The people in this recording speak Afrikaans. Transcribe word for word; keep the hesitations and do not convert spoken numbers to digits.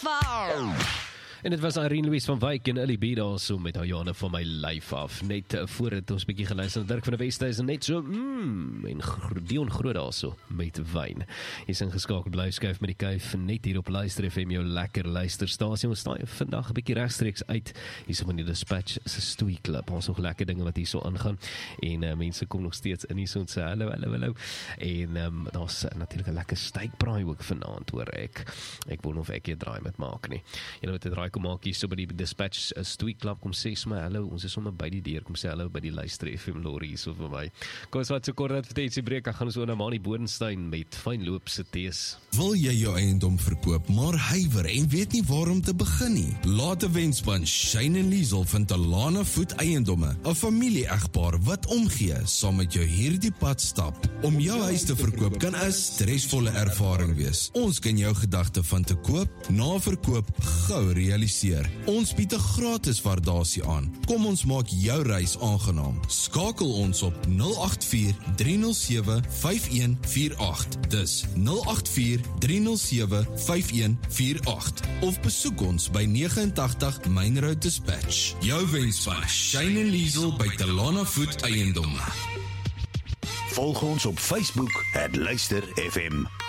fall. En dit was Irene Louise van Wyk en Illy B daar so met haar jane van my lyf af. Net uh, voor het ons bietjie geluister, Dirk van der Westhuizen net so, mmm, en Dion Groot daar so, met wyn. Jy is ingeskakeld, bly skuif met die kuif, net hier op Luister F M, jou lekker luisterstasie. Ons staan vandag 'n bietjie regstreeks uit, hier so van die Dispatch se stoei klub. Ons nog lekker dinge wat hier so aangaan, en uh, mense kom nog steeds in hier so en sê, hallo, hallo, hallo. En um, daar's uh, natuurlik 'n lekker steakbraai ook vanaand, hoor ek. Ek wonder of ek hier draai met maak nie. Jy know wat dit draai kom maak hier so by die Dispatch uh, stoei klub, kom sê so my hallo, ons is sommer by die deur, kom sê hallo by die Luister F M Lorry hier so vir my. Kom ons wat so kort advertensie breek, dan gaan ons so na Mani Bodenstein met fynloop se tees. Wil jy jou eiendom verkoop, maar huiwer en weet nie waar om te begin nie? Laat 'n wenspan Shane en Liesel van Talana Voet Eiendomme, 'n familie-egpaar wat omgee, saam met jou hierdie pad stap. Om jou huis te verkoop kan 'n stresvolle ervaring wees. Ons kan jou gedagte van te koop, na verkoop gou realiseer. Ons bied 'n gratis waardasie aan. Kom ons maak jou reis aangenaam. Skakel ons op nul agt vier, drie nul sewe, vyf een vier agt. Dis nul agt vier, drie nul sewe, vyf een vier agt. Of besoek ons by agt nege Main Road Dispatch. Jou wenspan Shane en Liesel by Talana Voet Eiendomme. Volg ons op Facebook, het Luister F M.